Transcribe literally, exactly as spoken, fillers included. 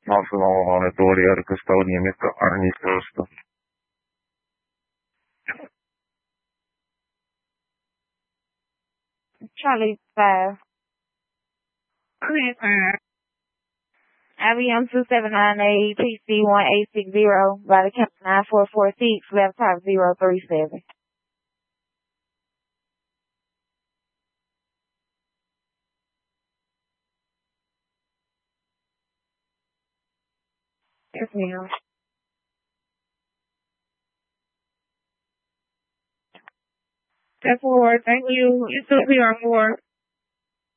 Massimo Nettori Arkastoni Mika Arni Costa. Charlie five. Clear five. I B M two seven nine eight P C one eight six zero by the count nine four four six laptop zero three seven. Yes, ma'am. That's four. Thank you. You took me on four.